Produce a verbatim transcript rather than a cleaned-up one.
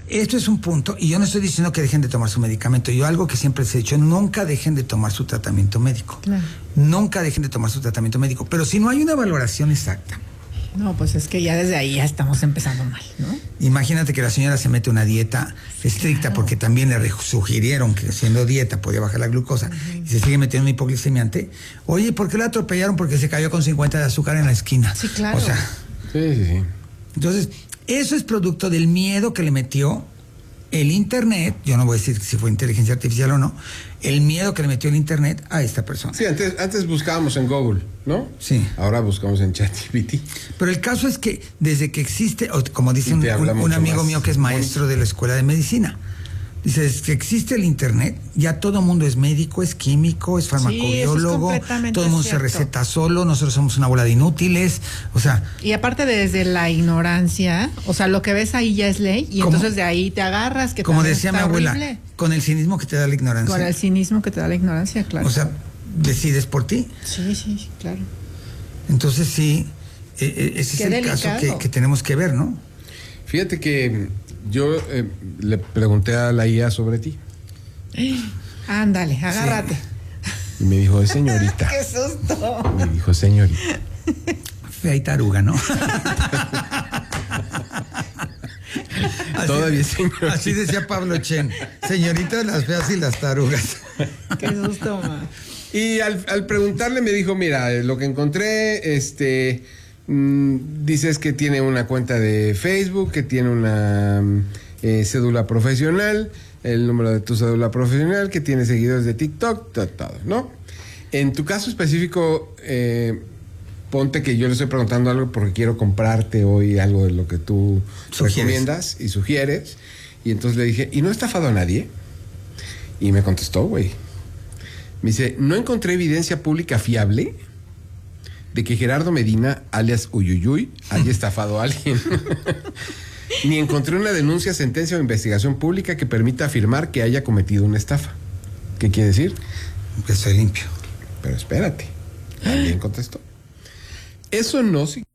esto es un punto, y yo no estoy diciendo que dejen de tomar su medicamento. Yo algo que siempre les he dicho, nunca dejen de tomar su tratamiento médico. Claro. Nunca dejen de tomar su tratamiento médico. Pero si no hay una valoración exacta. No, pues es que ya desde ahí ya estamos empezando mal, ¿no? Imagínate que la señora se mete una dieta estricta, claro, porque también le sugirieron que haciendo dieta podía bajar la glucosa, uh-huh, y se sigue metiendo una hipoglicemiante. Oye, ¿por qué la atropellaron? Porque se cayó con cincuenta de azúcar en la esquina. Sí, claro. O sea, sí, sí, sí. Entonces, eso es producto del miedo que le metió el Internet. Yo no voy a decir si fue inteligencia artificial o no. El miedo que le metió el Internet a esta persona. Sí, antes, antes buscábamos en Google, ¿no? Sí. Ahora buscamos en ChatGPT. Pero el caso es que desde que existe, o como dice un, un, un amigo más mío que es maestro de la escuela de medicina, dice, desde que existe el Internet, ya todo mundo es médico, es químico, es farmacobiólogo, sí, es todo el mundo cierto. se receta solo, nosotros somos una bola de inútiles, o sea... Y aparte desde la ignorancia, o sea, lo que ves ahí ya es ley, y como, entonces de ahí te agarras, que como decía mi abuela, horrible. Con el cinismo que te da la ignorancia. Con el cinismo que te da la ignorancia, claro. O sea, decides por ti. Sí, sí, claro. Entonces sí, eh, ese Qué es el delicado. caso que, que tenemos que ver, ¿no? Fíjate que yo eh, le pregunté a la I A sobre ti. Ándale, agárrate. Sí. Y me dijo, señorita. ¡Qué susto! Me dijo, señorita. Fea y taruga, ¿no? Así, todavía señorita. Así decía Pablo Chen. Señorita, las feas y las tarugas. ¡Qué susto, man! Y al, al preguntarle me dijo, mira, lo que encontré, este... Mmm, dices que tiene una cuenta de Facebook, que tiene una eh, cédula profesional, el número de tu cédula profesional, que tiene seguidores de TikTok, todo, todo, ¿no? En tu caso específico, eh, ponte que yo le estoy preguntando algo porque quiero comprarte hoy algo de lo que tú ¿Sugieres? recomiendas y sugieres. Y entonces le dije, ¿y no he estafado a nadie? Y me contestó, güey. Me dice, no encontré evidencia pública fiable de que Gerardo Medina, alias Uyuyuy, haya estafado a alguien. Ni encontré una denuncia, sentencia o investigación pública que permita afirmar que haya cometido una estafa. ¿Qué quiere decir? Que estoy limpio. Pero espérate, alguien contestó. Eso no significa